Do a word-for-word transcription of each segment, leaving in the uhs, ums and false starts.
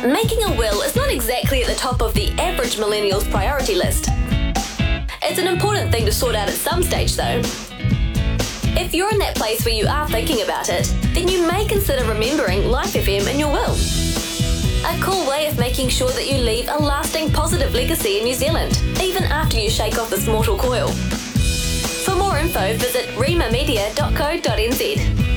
Making a will is not exactly at the top of the average millennial's priority list. It's an important thing to sort out at some stage though. If you're in that place where you are thinking about it, then you may consider remembering Life F M in your will. A cool way of making sure that you leave a lasting positive legacy in New Zealand, even after you shake off this mortal coil. For more info, visit rimamedia dot co dot n z.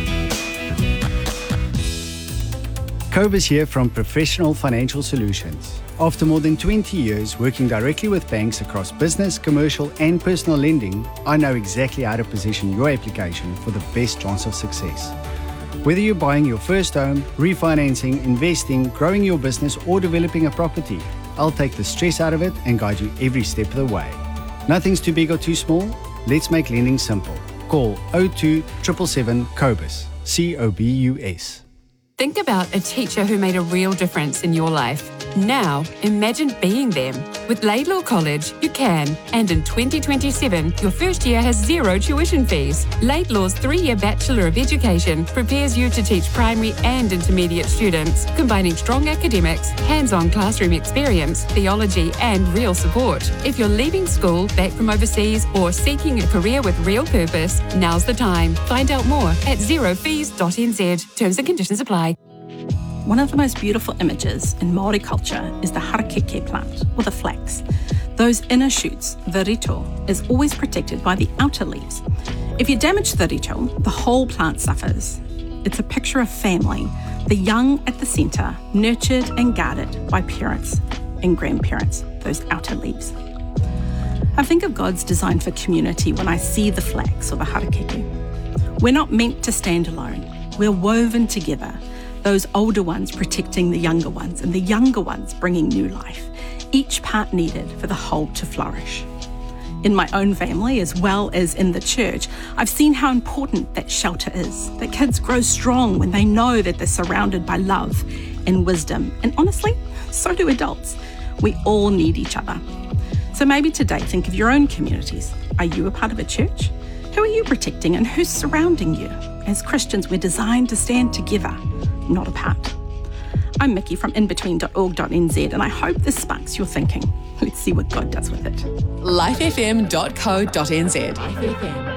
Cobus here from Professional Financial Solutions. After more than twenty years working directly with banks across business, commercial and personal lending, I know exactly how to position your application for the best chance of success. Whether you're buying your first home, refinancing, investing, growing your business or developing a property, I'll take the stress out of it and guide you every step of the way. Nothing's too big or too small. Let's make lending simple. Call oh two seven seven seven COBUS, C O B U S. Think about a teacher who made a real difference in your life. Now, imagine being them. With Laidlaw College, you can. And in twenty twenty-seven, your first year has zero tuition fees. Laidlaw's three-year Bachelor of Education prepares you to teach primary and intermediate students, combining strong academics, hands-on classroom experience, theology, and real support. If you're leaving school, back from overseas, or seeking a career with real purpose, now's the time. Find out more at zero fees dot n z. Terms and conditions apply. One of the most beautiful images in Māori culture is the harakeke plant, or the flax. Those inner shoots, the rito, is always protected by the outer leaves. If you damage the rito, the whole plant suffers. It's a picture of family, the young at the centre, nurtured and guarded by parents and grandparents, those outer leaves. I think of God's design for community when I see the flax or the harakeke. We're not meant to stand alone. We're woven together. Those older ones protecting the younger ones, and the younger ones bringing new life, each part needed for the whole to flourish. In my own family, as well as in the church, I've seen how important that shelter is, that kids grow strong when they know that they're surrounded by love and wisdom. And honestly, so do adults. We all need each other. So maybe today, think of your own communities. Are you a part of a church? Who are you protecting and who's surrounding you? As Christians, we're designed to stand together, not apart. I'm Mickey from in between dot org dot n z, and I hope this sparks your thinking. Let's see what God does with it. life f m dot co dot n z.